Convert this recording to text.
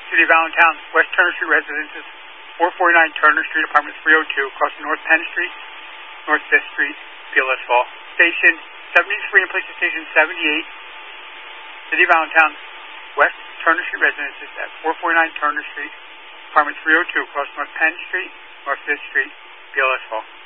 City of Allentown, West Turner Street Residences, 449 Turner Street, Apartment 302, across from North Penn Street, North 5th Street, PLS Fall. Station 73 and police station 78, City of Allentown, West Turner Street Residences at 449 Turner Street, Apartment 302, across North Penn Street, North 5th Street, PLS Fall.